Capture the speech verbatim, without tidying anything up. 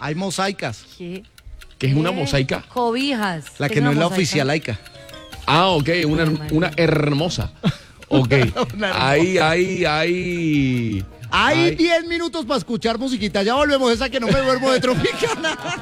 Hay mosaicas. ¿Qué? ¿Qué es una Eh, mosaica? Cobijas. La ¿Qué que no es una la mosaica? oficial laica. Ah, ok, una, una hermosa. Ok. Una hermosa. Ahí, ahí, ahí. Hay Ay. diez minutos para escuchar musiquita. Ya volvemos, esa que no me duermo de Tropicana.